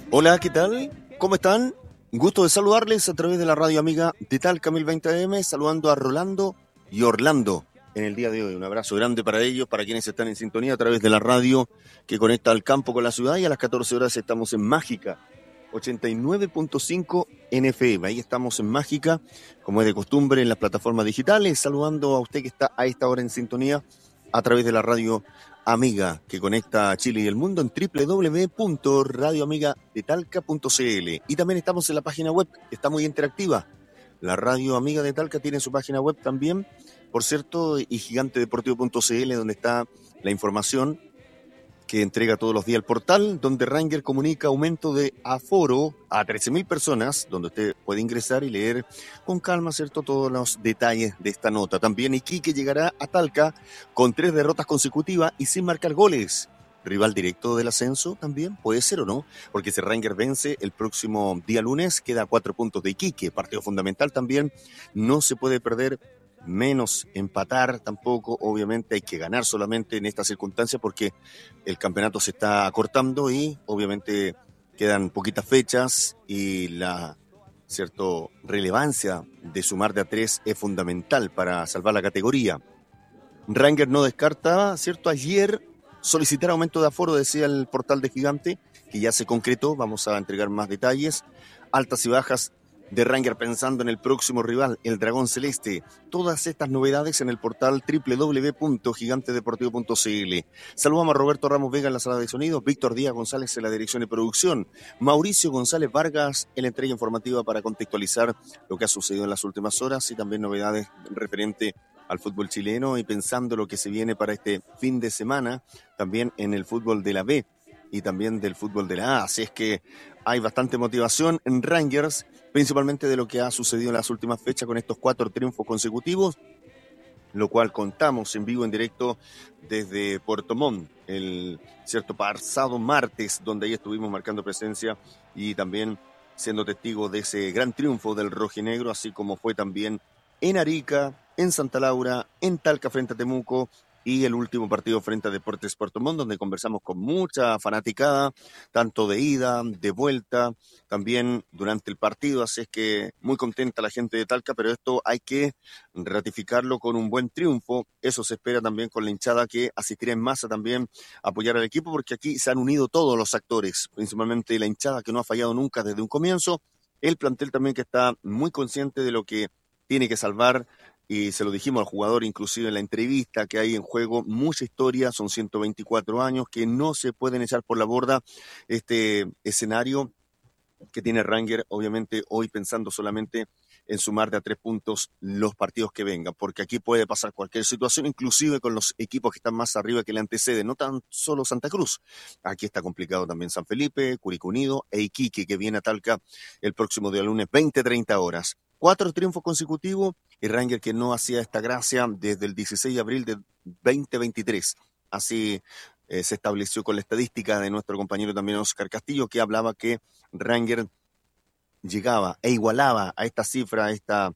Hola, ¿qué tal? ¿Cómo están? Gusto de saludarles a través de la radio amiga de Talca 1020 AM, saludando a Rolando y Orlando en el día de hoy. Un abrazo grande para ellos, para quienes están en sintonía a través de la radio que conecta al campo con la ciudad, y a las 14 horas estamos en Mágica 89.5 NFM. Ahí estamos en Mágica, como es de costumbre, en las plataformas digitales, saludando a usted que está a esta hora en sintonía a través de la radio amiga que conecta a Chile y el mundo en www.radioamigadetalca.cl. Y también estamos en la página web, que está muy interactiva. La radio amiga de Talca tiene su página web también, por cierto, y gigantedeportivo.cl, donde está la información que entrega todos los días el portal, donde Ranger comunica aumento de aforo a 13.000 personas, donde usted puede ingresar y leer con calma, ¿cierto?, todos los detalles de esta nota. También Iquique llegará a Talca con 3 derrotas consecutivas y sin marcar goles. Rival directo del ascenso también, puede ser o no, porque si Ranger vence el próximo día lunes, queda a 4 puntos de Iquique, partido fundamental también, no se puede perder, menos empatar tampoco. Obviamente hay que ganar solamente en esta circunstancia porque el campeonato se está acortando y obviamente quedan poquitas fechas y la relevancia de sumar de a 3 es fundamental para salvar la categoría. Ranger no descarta, ¿cierto?, ayer solicitar aumento de aforo, decía el portal de Gigante, que ya se concretó. Vamos a entregar más detalles, altas y bajas de Ranger pensando en el próximo rival, el Dragón Celeste. Todas estas novedades en el portal www.gigantedeportivo.cl. Saludamos a Roberto Ramos Vega en la sala de sonido, Víctor Díaz González en la dirección de producción, Mauricio González Vargas en la entrega informativa para contextualizar lo que ha sucedido en las últimas horas y también novedades referente al fútbol chileno, y pensando lo que se viene para este fin de semana, también en el fútbol de la B y también del fútbol de la A. Así es que hay bastante motivación en Rangers, principalmente de lo que ha sucedido en las últimas fechas con estos 4 triunfos consecutivos, lo cual contamos en vivo, en directo desde Puerto Montt, el pasado martes, donde ahí estuvimos marcando presencia y también siendo testigo de ese gran triunfo del rojinegro, así como fue también en Arica, en Santa Laura, en Talca frente a Temuco, y el último partido frente a Deportes Puerto Montt, donde conversamos con mucha fanaticada, tanto de ida, de vuelta, también durante el partido. Así es que muy contenta la gente de Talca, pero esto hay que ratificarlo con un buen triunfo. Eso se espera también con la hinchada, que asistirá en masa también a apoyar al equipo, porque aquí se han unido todos los actores, principalmente la hinchada, que no ha fallado nunca desde un comienzo, el plantel también, que está muy consciente de lo que tiene que salvar, y se lo dijimos al jugador inclusive en la entrevista, que hay en juego mucha historia, son 124 años que no se pueden echar por la borda. Este escenario que tiene Ranger, obviamente hoy pensando solamente en sumar de a 3 puntos los partidos que vengan, porque aquí puede pasar cualquier situación, inclusive con los equipos que están más arriba que le anteceden, no tan solo Santa Cruz. Aquí está complicado también San Felipe, Curicó Unido e Iquique, que viene a Talca el próximo día lunes, 20-30 horas. 4 triunfos consecutivos, y Ranger que no hacía esta gracia desde el 16 de abril de 2023. Así se estableció con la estadística de nuestro compañero también Oscar Castillo, que hablaba que Ranger llegaba e igualaba a esta cifra, a esta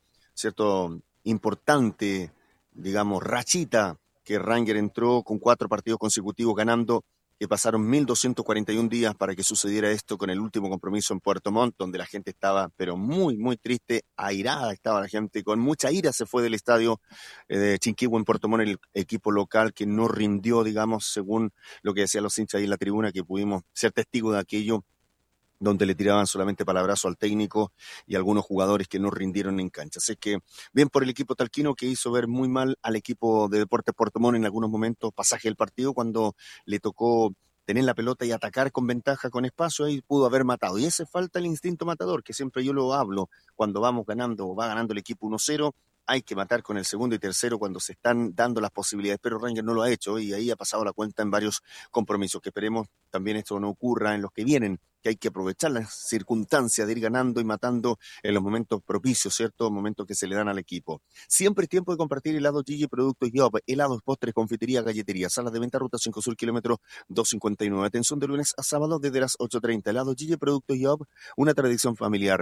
importante, digamos, rachita, que Ranger entró con 4 partidos consecutivos ganando, que pasaron 1.241 días para que sucediera esto, con el último compromiso en Puerto Montt, donde la gente estaba pero muy, muy triste, airada estaba la gente, con mucha ira se fue del estadio de Chinquihue en Puerto Montt, el equipo local, que no rindió, digamos, según lo que decían los hinchas ahí en la tribuna, que pudimos ser testigos de aquello, donde le tiraban solamente palabrazo al técnico y algunos jugadores que no rindieron en cancha. Así que bien por el equipo talquino, que hizo ver muy mal al equipo de Deportes Puerto Montt en algunos momentos, pasaje del partido, cuando le tocó tener la pelota y atacar con ventaja, con espacio, ahí pudo haber matado. Y ese falta el instinto matador, que siempre yo lo hablo, cuando vamos ganando o va ganando el equipo 1-0, hay que matar con el segundo y tercero cuando se están dando las posibilidades, pero Ranger no lo ha hecho y ahí ha pasado la cuenta en varios compromisos, que esperemos también esto no ocurra en los que vienen, que hay que aprovechar las circunstancias de ir ganando y matando en los momentos propicios, ¿cierto? Momentos que se le dan al equipo. Siempre es tiempo de compartir helados Gigi, productos Job, helados, postres, confitería, galletería, salas de venta, ruta 5 Sur, kilómetro 259. Atención de lunes a sábado desde las 8:30. Helados Gigi, productos Job, una tradición familiar.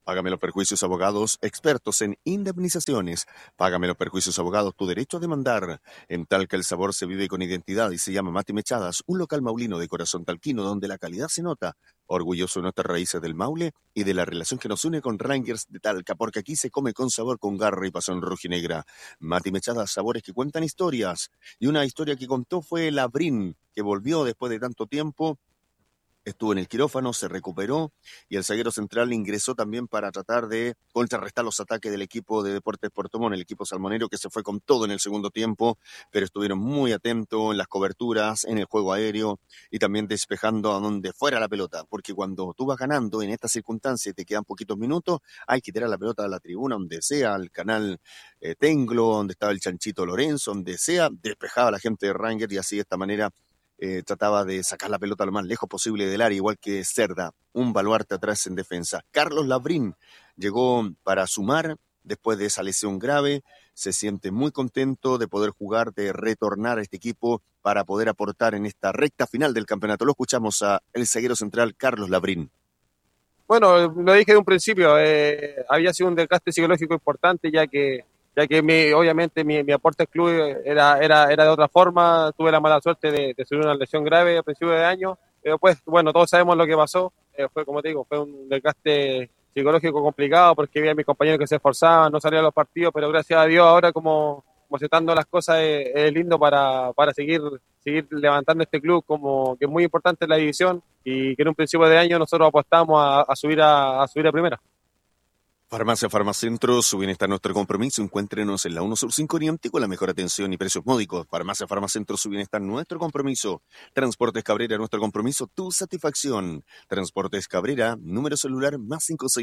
Págame los perjuicios abogados, expertos en indemnizaciones. Págame los perjuicios abogados, tu derecho a demandar. En Talca el sabor se vive con identidad y se llama Mati Mechadas, un local maulino de corazón talquino donde la calidad se nota. Orgulloso de nuestras raíces del Maule y de la relación que nos une con Rangers de Talca, porque aquí se come con sabor, con garra y pasión rojinegra. Mati Mechadas, sabores que cuentan historias. Y una historia que contó fue Labrín, que volvió después de tanto tiempo. Estuvo en el quirófano, se recuperó y el zaguero central ingresó también para tratar de contrarrestar los ataques del equipo de Deportes Puerto Montt, el equipo salmonero que se fue con todo en el segundo tiempo, pero estuvieron muy atentos en las coberturas, en el juego aéreo y también despejando a donde fuera la pelota, porque cuando tú vas ganando en estas circunstancias y te quedan poquitos minutos, hay que tirar la pelota a la tribuna, donde sea, al canal Tenglo, donde estaba el Chanchito Lorenzo, donde sea, despejaba a la gente de Ranger y así de esta manera trataba de sacar la pelota lo más lejos posible del área, igual que Cerda, un baluarte atrás en defensa. Carlos Labrín llegó para sumar después de esa lesión grave, se siente muy contento de poder jugar, de retornar a este equipo para poder aportar en esta recta final del campeonato. Lo escuchamos a el zaguero central Carlos Labrín. Bueno, lo dije de un principio, había sido un desgaste psicológico importante, ya que obviamente mi aporte al club era de otra forma. Tuve la mala suerte de sufrir una lesión grave a principio de año, pero pues bueno, todos sabemos lo que pasó. Fue, como te digo, fue un desgaste psicológico complicado porque había mis compañeros que se esforzaban, no salían a los partidos, pero gracias a Dios ahora como se están dando las cosas es lindo para seguir levantando este club, como que es muy importante en la división y que en un principio de año nosotros apostamos a subir a primera. Farmacia Farmacentro, su bienestar nuestro compromiso. Encuéntrenos en la 1 Sur 5 Oriente con la mejor atención y precios módicos. Farmacia Farmacentro, su bienestar nuestro compromiso. Transportes Cabrera, nuestro compromiso, tu satisfacción. Transportes Cabrera, número celular más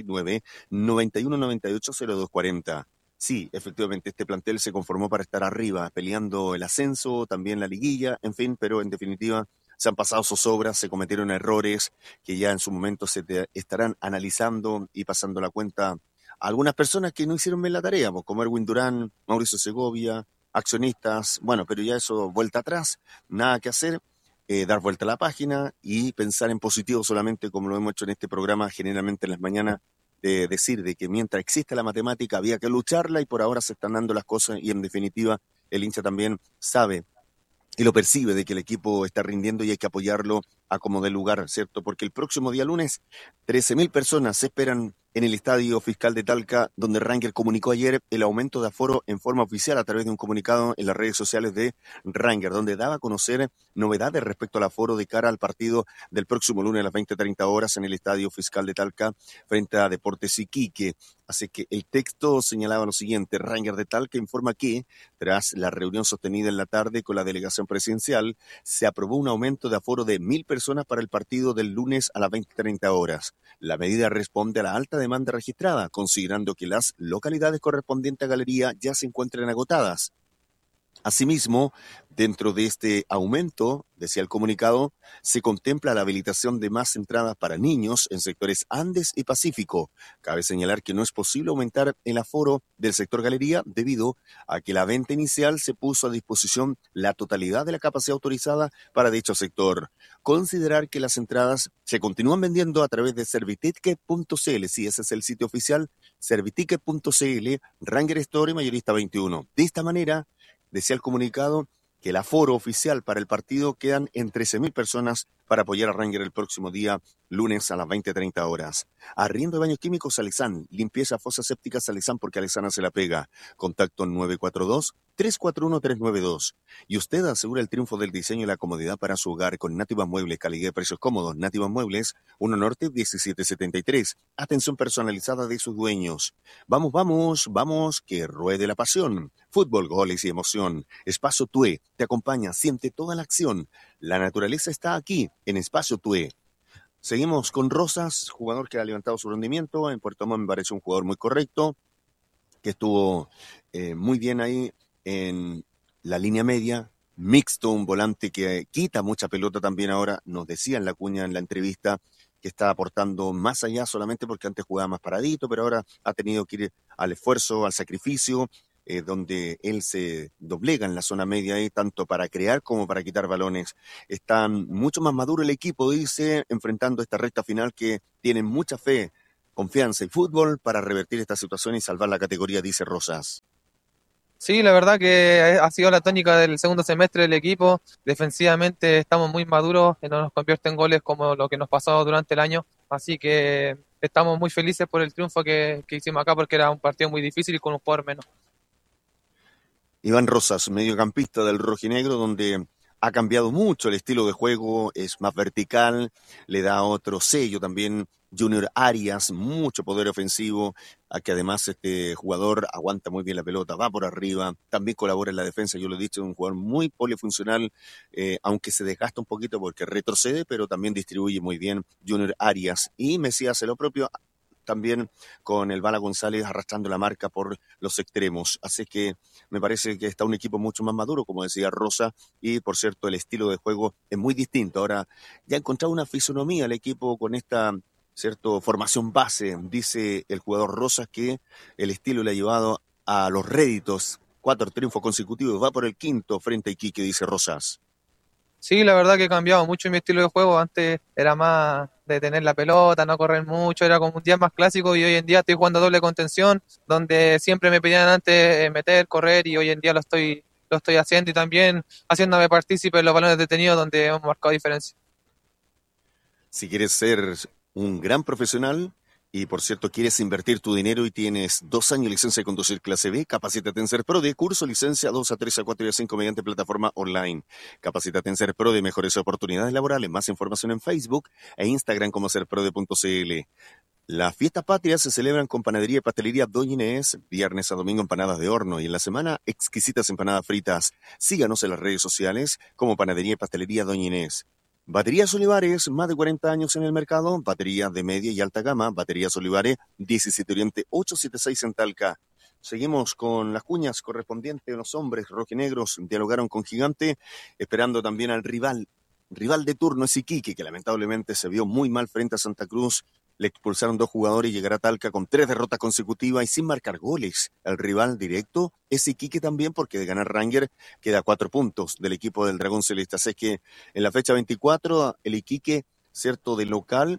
569-9198-0240. Sí, efectivamente, este plantel se conformó para estar arriba, peleando el ascenso, también la liguilla, en fin, pero en definitiva se han pasado zozobras, se cometieron errores que ya en su momento estarán analizando y pasando la cuenta algunas personas que no hicieron bien la tarea, pues, como Erwin Durán, Mauricio Segovia, accionistas, bueno, pero ya eso, vuelta atrás, nada que hacer, dar vuelta a la página y pensar en positivo solamente, como lo hemos hecho en este programa generalmente en las mañanas, de decir de que mientras existe la matemática había que lucharla y por ahora se están dando las cosas y en definitiva el hincha también sabe y lo percibe de que el equipo está rindiendo y hay que apoyarlo a como dé lugar, ¿cierto? Porque el próximo día lunes, 13.000 personas se esperan en el Estadio Fiscal de Talca, donde Ranger comunicó ayer el aumento de aforo en forma oficial a través de un comunicado en las redes sociales de Ranger, donde daba a conocer novedades respecto al aforo de cara al partido del próximo lunes a las 20:30 horas en el Estadio Fiscal de Talca frente a Deportes Iquique. Así que el texto señalaba lo siguiente: Ranger de Talca informa que, tras la reunión sostenida en la tarde con la delegación presidencial, se aprobó un aumento de aforo de 1.000 personas para el partido del lunes a las 20:30 horas. La medida responde a la alta demanda registrada, considerando que las localidades correspondientes a galería ya se encuentran agotadas. Asimismo, dentro de este aumento, decía el comunicado, se contempla la habilitación de más entradas para niños en sectores Andes y Pacífico. Cabe señalar que no es posible aumentar el aforo del sector galería debido a que la venta inicial se puso a disposición la totalidad de la capacidad autorizada para dicho sector. Considerar que las entradas se continúan vendiendo a través de serviticket.cl, sí, ese es el sitio oficial, serviticket.cl, Ranger Store y Mayorista 21. De esta manera, decía el comunicado que el aforo oficial para el partido quedan en 13.000 personas para apoyar a Ranger el próximo día, lunes a las 20:30 horas. Arriendo de baños químicos Alexán, limpieza fosas sépticas Alexán porque Alexán se la pega. Contacto 942-341-392. Y usted asegura el triunfo del diseño y la comodidad para su hogar con Nativas Muebles, calidad y precios cómodos. Nativas Muebles, 1 Norte 1773. Atención personalizada de sus dueños. Vamos, vamos, vamos, que ruede la pasión. Fútbol, goles y emoción. Espacio Tue te acompaña, siente toda la acción. La naturaleza está aquí, en Espacio Tue. Seguimos con Rosas, jugador que ha levantado su rendimiento. En Puerto Montt me parece un jugador muy correcto, que estuvo muy bien ahí en la línea media. Mixto, un volante que quita mucha pelota también ahora. Nos decía en la cuña en la entrevista que está aportando más allá solamente porque antes jugaba más paradito, pero ahora ha tenido que ir al esfuerzo, al sacrificio, donde él se doblega en la zona media ahí, tanto para crear como para quitar balones. Está mucho más maduro el equipo, dice, enfrentando esta recta final que tiene mucha fe confianza y fútbol para revertir esta situación y salvar la categoría, dice Rosas. Sí, la verdad que ha sido la tónica del segundo semestre del equipo. Defensivamente estamos muy maduros, que no nos convierten goles como lo que nos pasó durante el año. Así que estamos muy felices por el triunfo que hicimos acá porque era un partido muy difícil y con un jugador menos. Iván Rosas, mediocampista del rojinegro, donde ha cambiado mucho el estilo de juego, es más vertical, le da otro sello también. Junior Arias, mucho poder ofensivo, a que además este jugador aguanta muy bien la pelota, va por arriba, también colabora en la defensa, yo lo he dicho, es un jugador muy polifuncional, aunque se desgasta un poquito porque retrocede, pero también distribuye muy bien Junior Arias. Y Messi hace lo propio, también con el Bala González arrastrando la marca por los extremos. Así que me parece que está un equipo mucho más maduro, como decía Rosa, y por cierto el estilo de juego es muy distinto. Ahora ya ha encontrado una fisonomía el equipo con esta cierto formación base. Dice el jugador Rosas que el estilo le ha llevado a los réditos, 4 triunfos consecutivos, va por el quinto frente a Iquique, dice Rosas. Sí, la verdad que he cambiado mucho mi estilo de juego. Antes era más de tener la pelota, no correr mucho, era como un día más clásico y hoy en día estoy jugando doble contención, donde siempre me pedían antes meter, correr y hoy en día lo estoy haciendo y también haciéndome partícipe en los balones detenidos donde hemos marcado diferencia. Si quieres ser un gran profesional y por cierto quieres invertir tu dinero y tienes 2 años de licencia de conducir clase B, capacítate en Ser Pro de curso, licencia 2 a 3 a 4 y a 5 mediante plataforma online. Capacítate en Ser Pro de mejores oportunidades laborales. Más información en Facebook e Instagram como serprode.cl. Las fiestas patrias se celebran con panadería y pastelería Doña Inés, viernes a domingo empanadas de horno y en la semana exquisitas empanadas fritas. Síganos en las redes sociales como panadería y pastelería Doña Inés. Baterías Olivares, más de 40 años en el mercado, baterías de media y alta gama, baterías Olivares, 17 Oriente 876 en Talca. Seguimos con las cuñas correspondientes a los hombres rojinegros, dialogaron con Gigante, esperando también al rival de turno es Iquique, que lamentablemente se vio muy mal frente a Santa Cruz. Le expulsaron 2 jugadores y llegará a Talca con 3 derrotas consecutivas y sin marcar goles. El rival directo es Iquique también, porque de ganar Ranger queda 4 puntos del equipo del Dragón Celeste. Así que en la fecha 24, el Iquique, cierto, de local,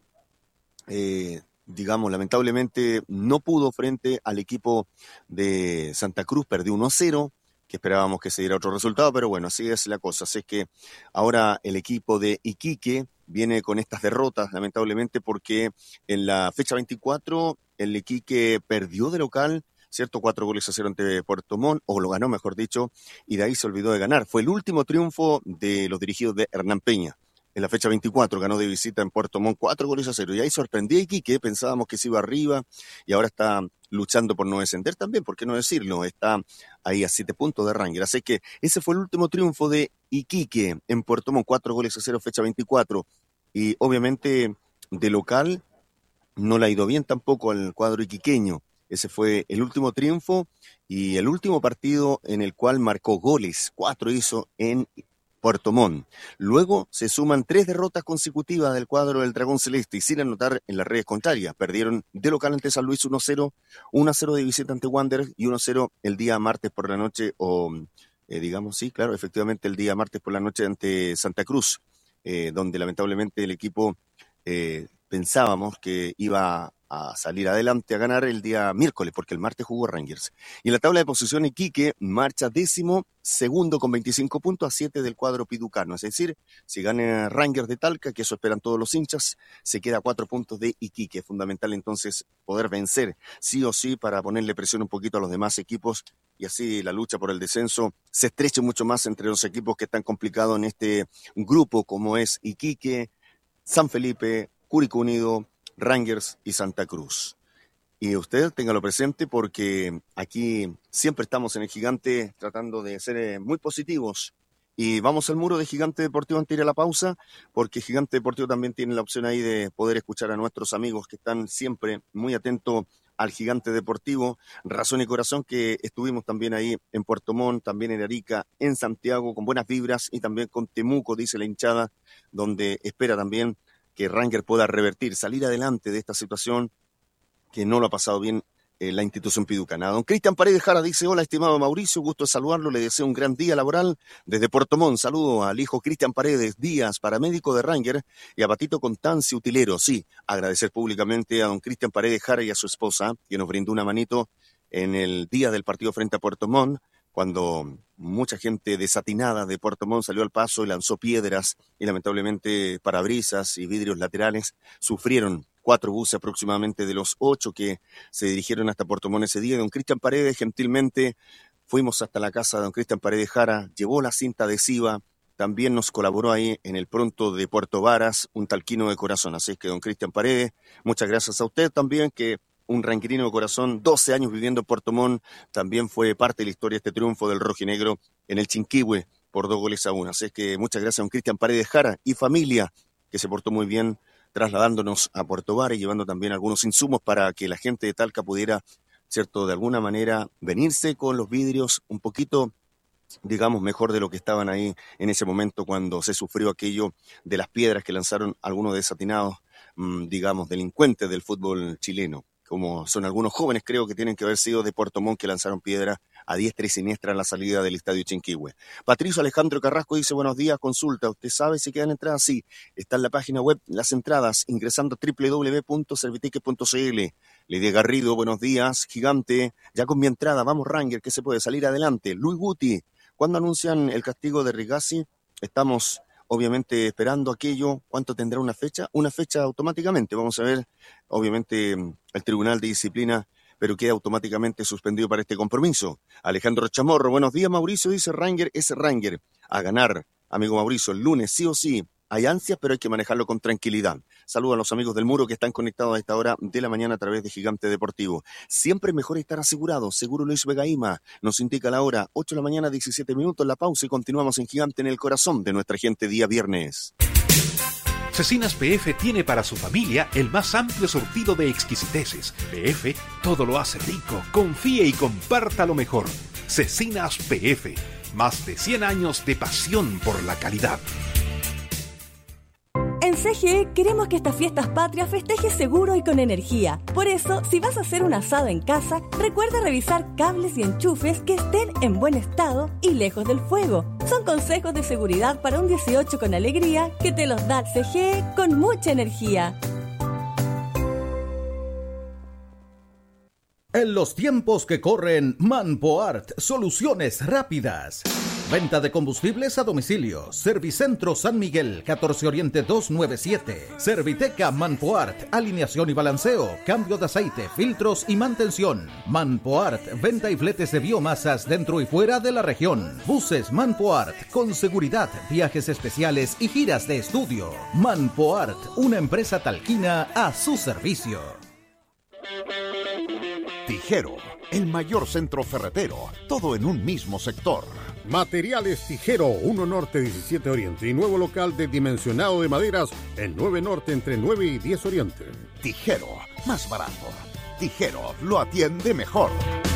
digamos, lamentablemente no pudo frente al equipo de Santa Cruz, perdió 1-0, que esperábamos que se diera otro resultado, pero bueno, así es la cosa. Así que ahora el equipo de Iquique viene con estas derrotas, lamentablemente, porque en la fecha 24 el Iquique perdió de local, ¿cierto? 4-0 ante Puerto Montt, o lo ganó, mejor dicho, y de ahí se olvidó de ganar. Fue el último triunfo de los dirigidos de Hernán Peña. En la fecha 24 ganó de visita en Puerto Montt 4-0, y ahí sorprendía a Iquique, pensábamos que se iba arriba, y ahora está luchando por no descender también, ¿por qué no decirlo? Está ahí a 7 puntos de Ranger. Así que ese fue el último triunfo de Iquique en Puerto Montt, 4-0, fecha 24. Y obviamente de local no le ha ido bien tampoco al cuadro iquiqueño. Ese fue el último triunfo y el último partido en el cual marcó goles. 4 hizo en Puerto Montt. Luego se suman 3 derrotas consecutivas del cuadro del Dragón Celeste y sin anotar en las redes contrarias. Perdieron de local ante San Luis 1-0, 1-0 de visita ante Wander y 1-0 el día martes por la noche, digamos, sí, claro, efectivamente el día martes por la noche ante Santa Cruz, donde lamentablemente el equipo pensábamos que iba a salir adelante a ganar el día miércoles, porque el martes jugó Rangers. Y en la tabla de posición, Iquique marcha 12º con 25 puntos a 7 del cuadro piducano. Es decir, si gana Rangers de Talca, que eso esperan todos los hinchas, se queda a 4 puntos de Iquique. Es fundamental entonces poder vencer sí o sí para ponerle presión un poquito a los demás equipos y así la lucha por el descenso se estreche mucho más entre los equipos que están complicados en este grupo, como es Iquique, San Felipe, Curicó Unido, Rangers y Santa Cruz. Y usted téngalo presente porque aquí siempre estamos en el Gigante tratando de ser muy positivos. Y vamos al muro de Gigante Deportivo antes de ir a la pausa, porque Gigante Deportivo también tiene la opción ahí de poder escuchar a nuestros amigos que están siempre muy atentos al Gigante Deportivo, Razón y Corazón, que estuvimos también ahí en Puerto Montt, también en Arica, en Santiago, con buenas vibras, y también con Temuco, dice la hinchada, donde espera también que Ranger pueda revertir, salir adelante de esta situación que no lo ha pasado bien la institución piducana. Don Cristian Paredes Jara dice: hola, estimado Mauricio, gusto de saludarlo, le deseo un gran día laboral desde Puerto Montt. Saludo al hijo Cristian Paredes Díaz, paramédico de Ranger, y a Patito Constancio, utilero. Sí, agradecer públicamente a don Cristian Paredes Jara y a su esposa, que nos brindó una manito en el día del partido frente a Puerto Montt, cuando mucha gente desatinada de Puerto Montt salió al paso y lanzó piedras, y lamentablemente parabrisas y vidrios laterales sufrieron 4 buses aproximadamente de los 8 que se dirigieron hasta Puerto Montt ese día. Don Cristian Paredes, gentilmente, fuimos hasta la casa de don Cristian Paredes Jara, llevó la cinta adhesiva, también nos colaboró ahí en el Pronto de Puerto Varas, un talquino de corazón. Así es que don Cristian Paredes, muchas gracias a usted también, que un ranquirino de corazón, 12 años viviendo en Puerto Montt, también fue parte de la historia este triunfo del rojinegro en el Chinquihue por 2-1. Así es que muchas gracias a don Cristian Paredes Jara y familia, que se portó muy bien, trasladándonos a Puerto Varas y llevando también algunos insumos para que la gente de Talca pudiera, cierto, de alguna manera venirse con los vidrios un poquito, digamos, mejor de lo que estaban ahí en ese momento cuando se sufrió aquello de las piedras que lanzaron algunos desatinados, digamos, delincuentes del fútbol chileno, como son algunos jóvenes, creo que tienen que haber sido de Puerto Montt, que lanzaron piedra a diestra y siniestra en la salida del estadio Chinquihue. Patricio Alejandro Carrasco dice: buenos días, consulta, ¿usted sabe si quedan entradas? Sí, está en la página web las entradas, ingresando a www.serviticket.cl. Lidia Garrido, buenos días, gigante, ya con mi entrada, vamos Ranger, que se puede salir adelante. Luis Guti, ¿cuándo anuncian el castigo de Rigazzi? Estamos obviamente esperando aquello. ¿Cuánto tendrá una fecha? Una fecha automáticamente, vamos a ver, obviamente el Tribunal de Disciplina, pero queda automáticamente suspendido para este compromiso. Alejandro Chamorro, buenos días Mauricio, dice: Ranger es Ranger, a ganar, amigo Mauricio, el lunes sí o sí. Hay ansias, pero hay que manejarlo con tranquilidad. Saludos a los amigos del Muro que están conectados a esta hora de la mañana a través de Gigante Deportivo. Siempre mejor estar asegurado. Seguro Luis Vegaima nos indica la hora, 8 de la mañana, 17 minutos, la pausa, y continuamos en Gigante, en el corazón de nuestra gente, día viernes. Cecinas PF tiene para su familia el más amplio surtido de exquisiteces. PF todo lo hace rico. Confíe y comparta lo mejor. Cecinas PF, más de 100 años de pasión por la calidad. En CGE queremos que estas fiestas patrias festejes seguro y con energía. Por eso, si vas a hacer un asado en casa, recuerda revisar cables y enchufes que estén en buen estado y lejos del fuego. Son consejos de seguridad para un 18 con alegría que te los da CGE con mucha energía. En los tiempos que corren, Manpoart, soluciones rápidas. Venta de combustibles a domicilio. Servicentro San Miguel, 14 Oriente 297. Serviteca Manpoart, alineación y balanceo, cambio de aceite, filtros y mantención. Manpoart, venta y fletes de biomasas dentro y fuera de la región. Buses Manpoart, con seguridad, viajes especiales y giras de estudio. Manpoart, una empresa talquina a su servicio. Tijero, el mayor centro ferretero, todo en un mismo sector. Materiales Tijero, 1 Norte 17 Oriente, y nuevo local de dimensionado de maderas en 9 Norte entre 9 y 10 Oriente. Tijero, más barato. Tijero, lo atiende mejor.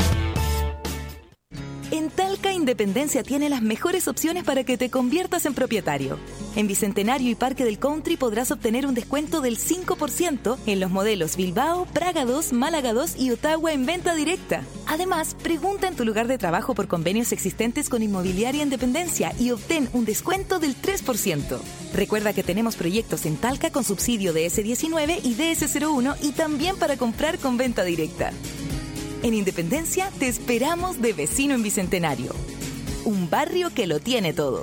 En Talca, Independencia tiene las mejores opciones para que te conviertas en propietario. En Bicentenario y Parque del Country podrás obtener un descuento del 5% en los modelos Bilbao, Praga 2, Málaga 2 y Ottawa en venta directa. Además, pregunta en tu lugar de trabajo por convenios existentes con Inmobiliaria Independencia y obtén un descuento del 3%. Recuerda que tenemos proyectos en Talca con subsidio de DS19 y DS01 y también para comprar con venta directa. En Independencia te esperamos de vecino en Bicentenario. Un barrio que lo tiene todo.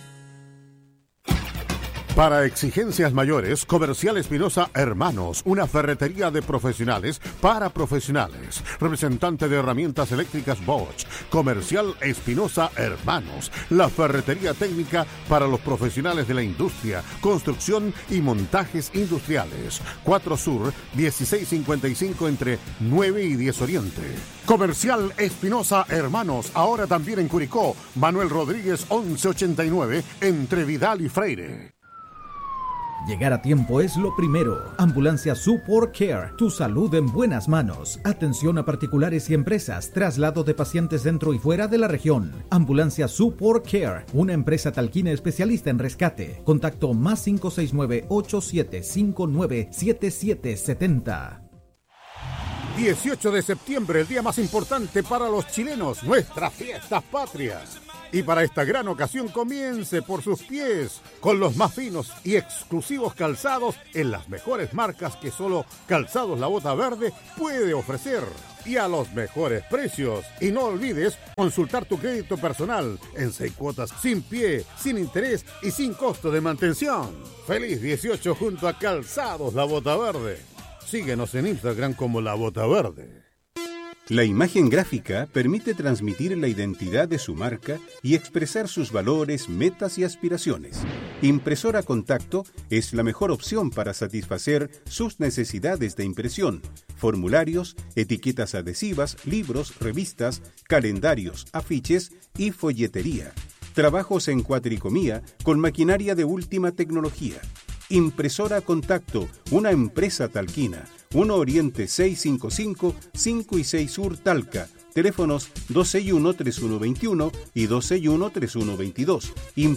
Para exigencias mayores, Comercial Espinosa Hermanos, una ferretería de profesionales para profesionales. Representante de herramientas eléctricas Bosch. Comercial Espinosa Hermanos, la ferretería técnica para los profesionales de la industria, construcción y montajes industriales. 4 Sur, 1655 entre 9 y 10 Oriente. Comercial Espinosa Hermanos, ahora también en Curicó. Manuel Rodríguez 1189 entre Vidal y Freire. Llegar a tiempo es lo primero. Ambulancia Support Care, tu salud en buenas manos. Atención a particulares y empresas, traslado de pacientes dentro y fuera de la región. Ambulancia Support Care, una empresa talquina especialista en rescate. Contacto más 569-8759-7770. 18 de septiembre, el día más importante para los chilenos, nuestras fiestas patrias. Y para esta gran ocasión comience por sus pies, con los más finos y exclusivos calzados en las mejores marcas que solo Calzados La Bota Verde puede ofrecer. Y a los mejores precios. Y no olvides consultar tu crédito personal en 6 cuotas sin pie, sin interés y sin costo de mantención. Feliz 18 junto a Calzados La Bota Verde. Síguenos en Instagram como La Bota Verde. La imagen gráfica permite transmitir la identidad de su marca y expresar sus valores, metas y aspiraciones. Impresora Contacto es la mejor opción para satisfacer sus necesidades de impresión. Formularios, etiquetas adhesivas, libros, revistas, calendarios, afiches y folletería. Trabajos en cuatricomía con maquinaria de última tecnología. Impresora Contacto, una empresa talquina. 1 Oriente 655, 5 y 6 Sur Talca. Teléfonos 261-3121 y 261-3122.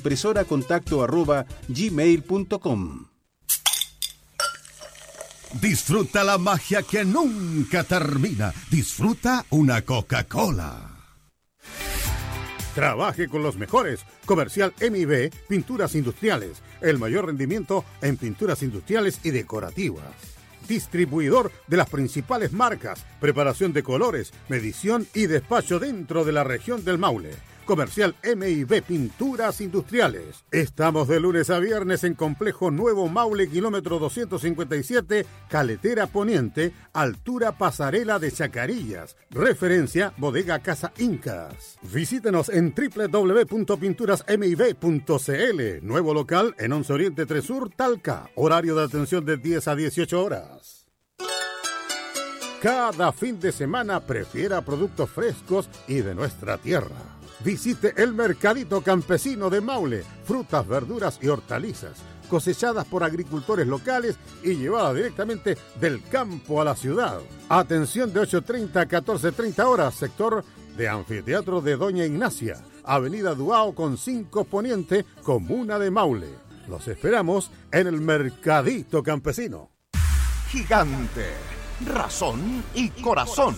impresoracontacto@gmail.com. Disfruta la magia que nunca termina. Disfruta una Coca-Cola. Trabaje con los mejores. Comercial MIB Pinturas Industriales. El mayor rendimiento en pinturas industriales y decorativas. Distribuidor de las principales marcas. Preparación de colores, medición y despacho dentro de la región del Maule. Comercial MIB Pinturas Industriales. Estamos de lunes a viernes en Complejo Nuevo Maule, kilómetro 257, Caletera Poniente, altura Pasarela de Chacarillas. Referencia Bodega Casa Incas. Visítenos en www.pinturasmib.cl. Nuevo local en 11 Oriente 3 Sur, Talca. Horario de atención de 10 a 18 horas. Cada fin de semana prefiera productos frescos y de nuestra tierra. Visite el Mercadito Campesino de Maule. Frutas, verduras y hortalizas cosechadas por agricultores locales y llevadas directamente del campo a la ciudad. Atención de 8:30 a 14:30 horas, sector de Anfiteatro de Doña Ignacia, Avenida Duao con 5 Poniente, Comuna de Maule. Los esperamos en el Mercadito Campesino. Gigante, razón y corazón.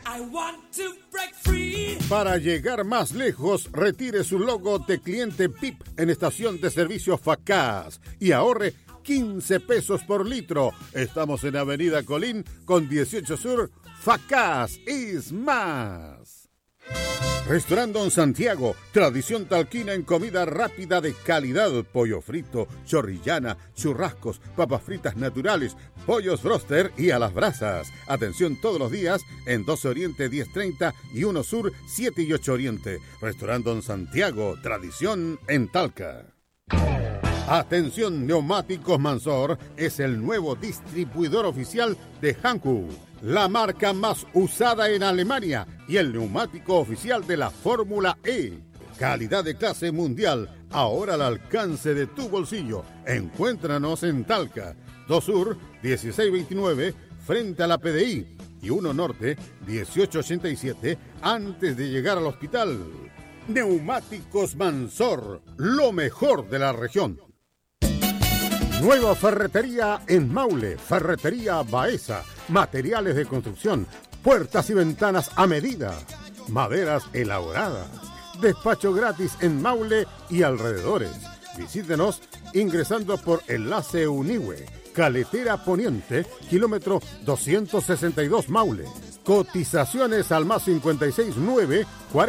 Para llegar más lejos, retire su logo de cliente PIP en estación de servicio Facaz y ahorre 15 pesos por litro. Estamos en Avenida Colín con 18 Sur. Facaz is más. Restaurante Don Santiago, tradición talquina en comida rápida de calidad, pollo frito, chorrillana, churrascos, papas fritas naturales, pollos broster y a las brasas. Atención todos los días en 12 Oriente 10:30 y 1 Sur 7 y 8 Oriente. Restaurante Don Santiago, tradición en Talca. Atención, Neumáticos Mansor es el nuevo distribuidor oficial de Hankook, la marca más usada en Alemania y el neumático oficial de la Fórmula E. Calidad de clase mundial, ahora al alcance de tu bolsillo. Encuéntranos en Talca, 2 Sur 1629, frente a la PDI, y 1 Norte 1887, antes de llegar al hospital. Neumáticos Mansor, lo mejor de la región. Nueva ferretería en Maule, Ferretería Baeza, materiales de construcción, puertas y ventanas a medida, maderas elaboradas, despacho gratis en Maule y alrededores. Visítenos ingresando por Enlace Unihue, Caletera Poniente, kilómetro 262 Maule. Cotizaciones al más 569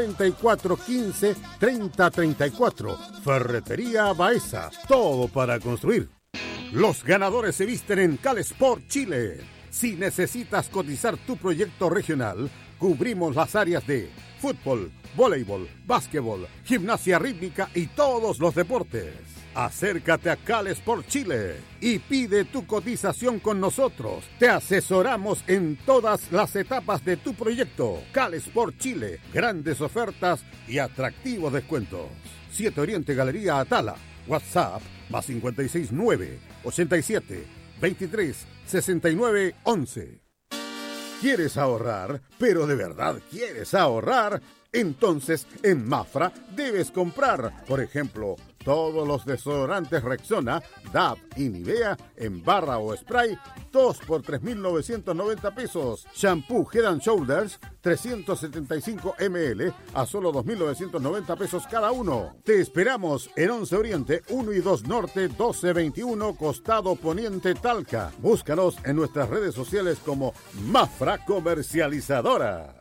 4415 3034. Ferretería Baeza, todo para construir. Los ganadores se visten en CalSport Chile. Si necesitas cotizar tu proyecto regional, cubrimos las áreas de fútbol, voleibol, básquetbol, gimnasia rítmica y todos los deportes. Acércate a CalSport Chile y pide tu cotización con nosotros. Te asesoramos en todas las etapas de tu proyecto. CalSport Chile, grandes ofertas y atractivos descuentos. 7 Oriente Galería Atala. WhatsApp más 569 87 23 69 11. ¿Quieres ahorrar, pero de verdad quieres ahorrar? Entonces en Mafra debes comprar, por ejemplo, Todos los desodorantes Rexona, DAP y Nivea en barra o spray, 2 por 3.990 pesos. Shampoo Head and Shoulders, 375 ml a solo 2.990 pesos cada uno. Te esperamos en 11 Oriente, 1 y 2 Norte, 1221, Costado Poniente, Talca. Búscanos en nuestras redes sociales como Mafra Comercializadora.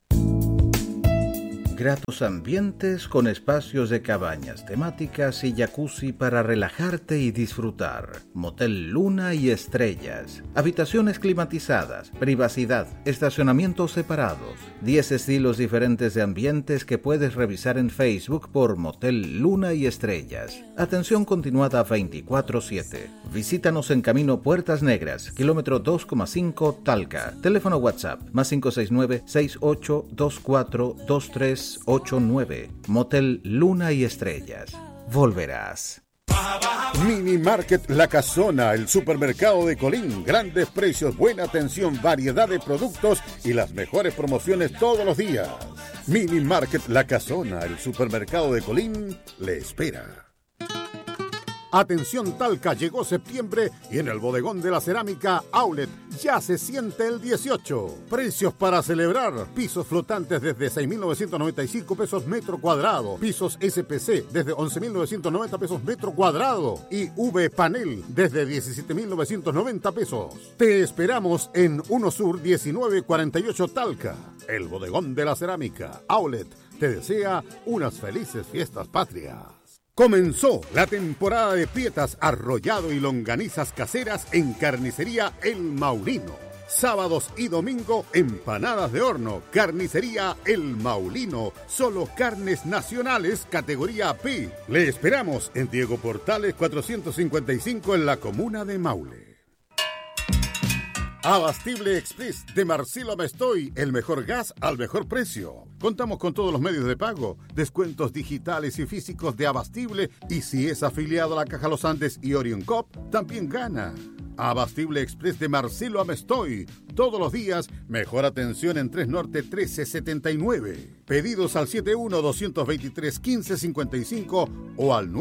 Gratos ambientes con espacios de cabañas temáticas y jacuzzi para relajarte y disfrutar. Motel Luna y Estrellas. Habitaciones climatizadas, privacidad, estacionamientos separados. 10 estilos diferentes de ambientes que puedes revisar en Facebook por Motel Luna y Estrellas. Atención continuada 24/7. Visítanos en Camino Puertas Negras, kilómetro 2,5 Talca. Teléfono WhatsApp +569 6824 2389. Motel Luna y Estrellas. Volverás. Mini Market La Casona, el supermercado de Colín. Grandes precios, buena atención, variedad de productos y las mejores promociones todos los días. Mini Market La Casona, el supermercado de Colín, le espera. Atención Talca, llegó septiembre y en el bodegón de la cerámica Outlet ya se siente el 18. Precios para celebrar. Pisos flotantes desde 6.995 pesos metro cuadrado. Pisos SPC desde 11.990 pesos metro cuadrado. Y V Panel desde 17.990 pesos. Te esperamos en 1 Sur 1948 Talca. El bodegón de la cerámica Outlet te desea unas felices fiestas patrias. Comenzó la temporada de pietas, arrollado y longanizas caseras en Carnicería El Maulino. Sábados y domingo, empanadas de horno. Carnicería El Maulino. Solo carnes nacionales, categoría P. Le esperamos en Diego Portales 455 en la comuna de Maule. Abastible Express de Marcelo Mestoy, el mejor gas al mejor precio. Contamos con todos los medios de pago, descuentos digitales y físicos de Abastible, y si es afiliado a la Caja Los Andes y Orion Cop, también gana. Abastible Express de Marcelo Amestoy, todos los días, mejor atención en 3 Norte 1379. Pedidos al 71-223-1555 o al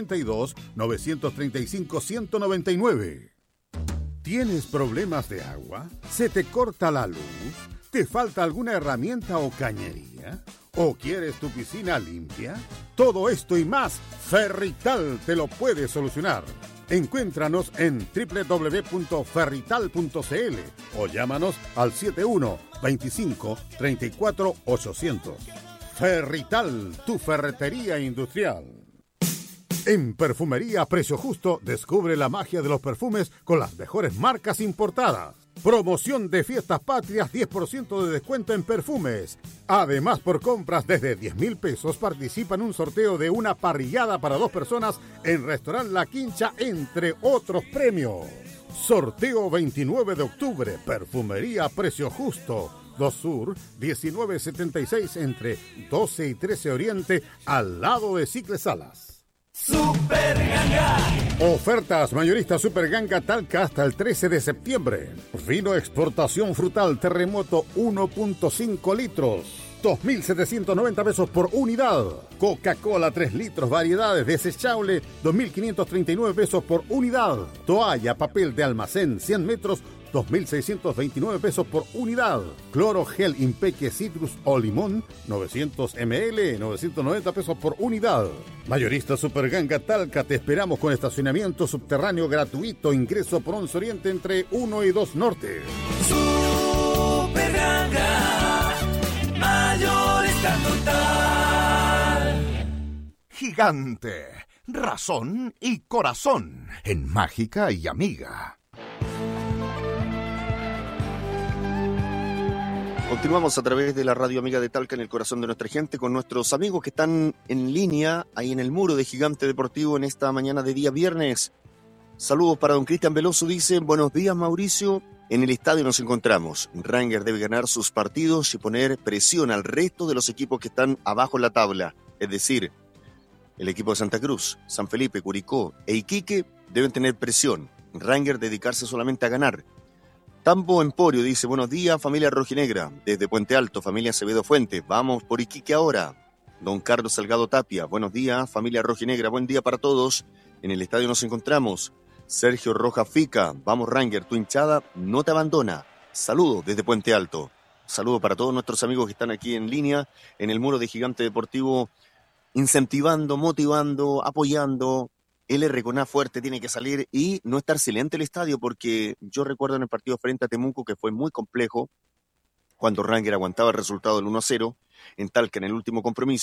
982-935-199. ¿Tienes problemas de agua? ¿Se te corta la luz? ¿Te falta alguna herramienta o cañería? ¿O quieres tu piscina limpia? Todo esto y más, Ferrital te lo puede solucionar. Encuéntranos en www.ferrital.cl o llámanos al 71 25 34 800. Ferrital, tu ferretería industrial. En Perfumería Precio Justo, descubre la magia de los perfumes con las mejores marcas importadas. Promoción de Fiestas Patrias, 10% de descuento en perfumes. Además, por compras desde 10.000 pesos, participa en un sorteo de una parrillada para 2 personas en Restaurant La Quincha, entre otros premios. Sorteo 29 de octubre, Perfumería Precio Justo. 2 Sur, 1976, entre 12 y 13 Oriente, al lado de Cicle Salas. Super Ganga. Ofertas mayoristas Super Ganga Talca hasta el 13 de septiembre. Vino exportación frutal Terremoto 1.5 litros. 2.790 pesos por unidad. Coca-Cola 3 litros, variedades desechable, 2.539 pesos por unidad. Toalla, papel de almacén, 100 metros, 2.629 pesos por unidad. Cloro gel Impeque Citrus o Limón, 900 ml, 990 pesos por unidad. Mayorista Super Ganga Talca, te esperamos con estacionamiento subterráneo gratuito. Ingreso por 11 Oriente entre 1 y 2 Norte. Super Ganga, mayorista total. Gigante, razón y corazón en Mágica y Amiga. Continuamos a través de la radio amiga de Talca en el corazón de nuestra gente con nuestros amigos que están en línea ahí en el muro de Gigante Deportivo en esta mañana de día viernes. Saludos para don Cristian Veloso, dice: buenos días Mauricio, en el estadio nos encontramos. Ranger debe ganar sus partidos y poner presión al resto de los equipos que están abajo en la tabla, es decir, el equipo de Santa Cruz, San Felipe, Curicó e Iquique deben tener presión. Ranger dedicarse solamente a ganar. Tambo Emporio dice: buenos días familia rojinegra, desde Puente Alto, familia Acevedo Fuente, vamos por Iquique ahora. Don Carlos Salgado Tapia, buenos días, familia rojinegra, buen día para todos. En el estadio nos encontramos. Sergio Roja Fica, vamos Ranger, tu hinchada no te abandona. Saludos desde Puente Alto. Saludos para todos nuestros amigos que están aquí en línea, en el muro de Gigante Deportivo, incentivando, motivando, apoyando. El R con A fuerte tiene que salir y no estar silente el estadio, porque yo recuerdo en el partido frente a Temuco que fue muy complejo, cuando Ranger aguantaba el resultado del 1-0, en Talca en el último compromiso.